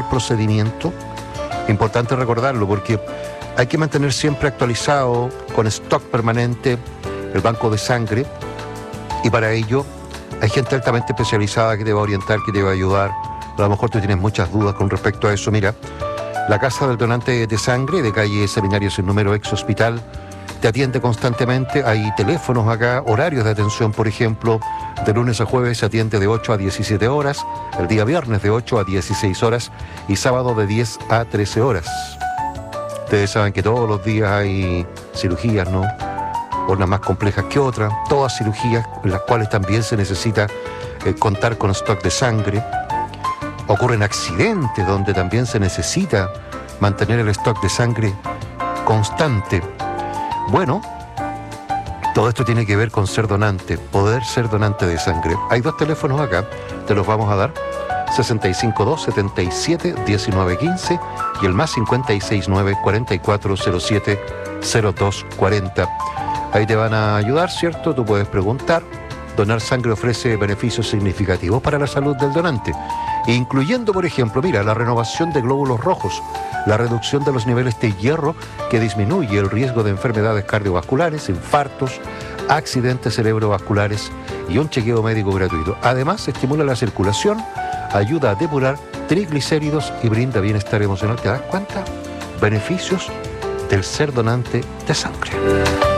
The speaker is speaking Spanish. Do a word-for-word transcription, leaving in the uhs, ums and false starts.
el procedimiento. Importante recordarlo porque hay que mantener siempre actualizado, con stock permanente, el banco de sangre, y para ello hay gente altamente especializada que te va a orientar, que te va a ayudar. A lo mejor tú tienes muchas dudas con respecto a eso. Mira, la Casa del Donante de Sangre, de calle Seminario sin número, ex hospital, te atiende constantemente. Hay teléfonos acá, horarios de atención, por ejemplo, de lunes a jueves se atiende de ocho a diecisiete horas, el día viernes de ocho a dieciséis horas y sábado de diez a trece horas. Ustedes saben que todos los días hay cirugías, ¿no? Unas más complejas que otras, todas cirugías en las cuales también se necesita eh, contar con stock de sangre. Ocurren accidentes donde también se necesita mantener el stock de sangre constante. Bueno, todo esto tiene que ver con ser donante, poder ser donante de sangre. Hay dos teléfonos acá, te los vamos a dar, sesenta y cinco dos, setenta y siete, diecinueve quince y el más cincuenta y seis nueve, cuarenta y cuatro cero siete, cero dos cuarenta. Ahí te van a ayudar, ¿cierto? Tú puedes preguntar. Donar sangre ofrece beneficios significativos para la salud del donante, incluyendo, por ejemplo, mira, la renovación de glóbulos rojos, la reducción de los niveles de hierro que disminuye el riesgo de enfermedades cardiovasculares, infartos, accidentes cerebrovasculares y un chequeo médico gratuito. Además, estimula la circulación, ayuda a depurar triglicéridos y brinda bienestar emocional. ¿Te das cuenta? Beneficios del ser donante de sangre.